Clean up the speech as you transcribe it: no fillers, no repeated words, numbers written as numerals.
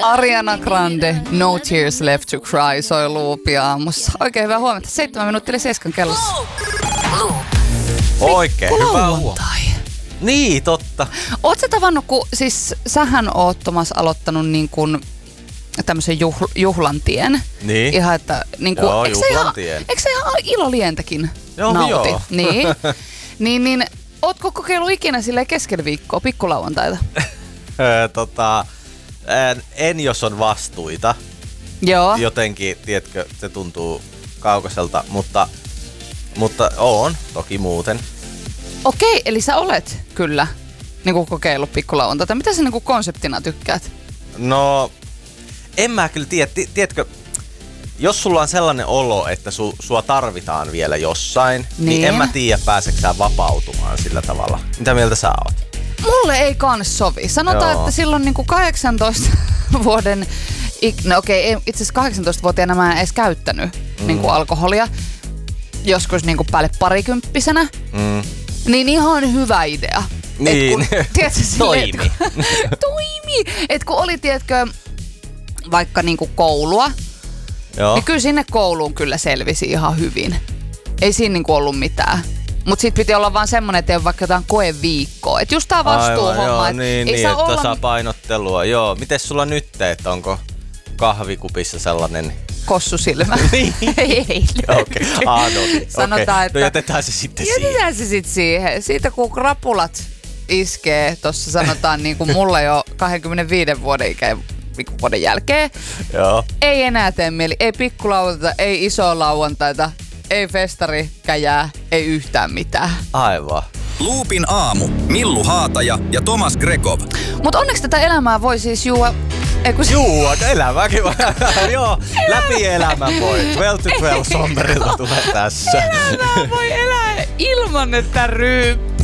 Ariana Grande, No Tears Left to Cry, soi Loopin aamussa. Oikein hyvää huomenta. 7 minuuttia eli 7 kellossa. Oikein hyvää huomenta. Niin, totta. Oot sä tavannut, kun siis sähän oot, Tomas, aloittanut niin kuin tämmöisen juhlantien. Niin. Ihan, että niin kuin, joo, juhlantien. Eikö se ihan ilolientäkin joo, nauti? Joo. Niin, ootko kokeillut ikinä silleen keskellä viikkoa, pikkulauantaita? En jos on vastuita. Joo. Jotenkin, tiedätkö, se tuntuu kaukaiselta, mutta on toki muuten. Okei, eli sä olet kyllä niin kuin kokeillut pikkulauantaita. Mitä sä niin kuin konseptina tykkäät? No, en mä kyllä tiedä. Tiedätkö, jos sulla on sellainen olo, että sua tarvitaan vielä jossain, niin en mä tiedä, pääseekö sä vapautumaan sillä tavalla. Mitä mieltä sä oot? Mulle ei kans sovi. Sanotaan, että silloin niin kuin 18 vuoden... No okei, itse asiassa 18-vuotiaana mä en edes käyttänyt niin kuin alkoholia. Joskus niin kuin päälle parikymppisenä. Niin ihan hyvä idea. Niin, tiedätkö, toimi. Toimi! Et kun oli, tiedätkö, vaikka niinku koulua, joo. Niin kyllä sinne kouluun kyllä selvisi ihan hyvin. Ei siinä niinku ollut mitään. Mut sit piti olla vaan semmonen, että ei ole vaikka jotain koeviikkoa. Et just tää vastuuhomma. Aivan, niin, että tasapainottelua. Joo, mites sulla nyt, että onko kahvikupissa sellainen... Kossusilmä. Niin. Ei. Okei. Sanotaan, että... No jätetään se sitten siihen. Jätetään se sitten siihen. Siitä kun krapulat iskee, tossa sanotaan niin kuin mulla jo 25 vuoden jälkeen. Joo. Ei enää tee mieli. Ei pikkulauantaita, ei isoa lauantaita, ei festarikäjää, ei yhtään mitään. Aivan. Loopin aamu. Millu Haataja ja Tomas Grekov. Mut onneksi tätä elämää voi siis juua... Juua, elämäkin voi. Joo, läpi elämän voi. 12 to 12 Sommerilta tulee tässä. Elämää voi elää ilman, että ryyppää.